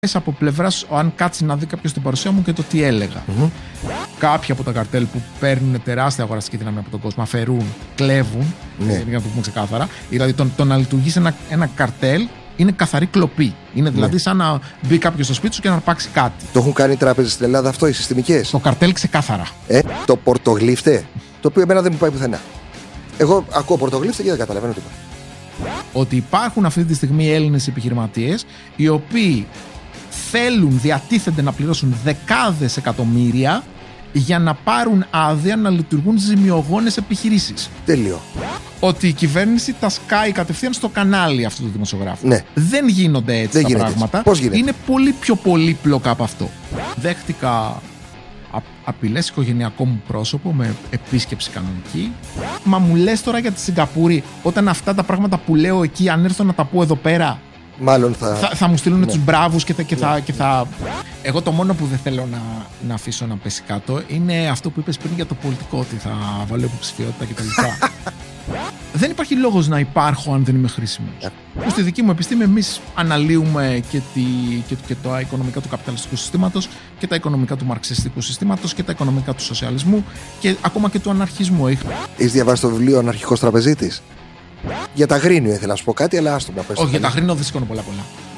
από πλευράς, αν κάτσει να δει κάποιος την παρουσία μου και το τι έλεγα. Κάποια από τα καρτέλ που παίρνουν τεράστια αγοραστική δύναμη από τον κόσμο, αφαιρούν, κλέβουν, για να το πούμε ξεκάθαρα. Δηλαδή το να λειτουργήσει ένα καρτέλ είναι καθαρή κλοπή. Είναι δηλαδή σαν να μπει κάποιος στο σπίτι σου και να αρπάξει κάτι. Το έχουν κάνει οι τράπεζες στην Ελλάδα αυτό, οι συστημικές? Το καρτέλ ξεκάθαρα. Το πορτογλύφτε, το οποίο εμένα δεν μου πάει πουθενά. Εγώ ακούω πορτογλύφτε και δεν καταλαβαίνω τίποτα. Ότι υπάρχουν αυτή τη στιγμή Έλληνες επιχειρηματίες οι οποίοι θέλουν, διατίθενται να πληρώσουν δεκάδες εκατομμύρια για να πάρουν άδεια να λειτουργούν ζημιογόνες επιχειρήσεις. Τέλειο. Ότι η κυβέρνηση τα σκάει κατευθείαν στο κανάλι αυτού του δημοσιογράφου. Ναι. Δεν γίνονται έτσι τα πράγματα. Έτσι. Πώς γίνεται? Είναι πολύ πιο πολύπλοκα από αυτό. Δέχτηκα απειλές οικογενειακό μου πρόσωπο με επίσκεψη κανονική. Μα μου λες τώρα για τη Σιγκαπούρη, όταν αυτά τα πράγματα που λέω εκεί, αν έρθω να τα πω εδώ πέρα, μάλλον θα μου στείλουν τους μπράβους και θα... Εγώ το μόνο που δεν θέλω να αφήσω να πέσει κάτω είναι αυτό που είπες πριν για το πολιτικό, ότι θα βάλω υποψηφιότητα κτλ. Δεν υπάρχει λόγος να υπάρχω αν δεν είμαι χρήσιμος. Στη δική μου επιστήμη εμείς αναλύουμε και τα οικονομικά του καπιταλιστικού συστήματος και τα οικονομικά του μαρξιστικού συστήματος και τα οικονομικά του σοσιαλισμού και ακόμα και του αναρχισμού. Έχεις διαβάσει το βιβλίο «Αναρχικός τραπεζίτης»? Για τα Αγρίνιο ήθελα να σου πω κάτι, αλλά άστο να πες. Όχι, για τα Αγρίνιο δεν σηκώνω πολλά.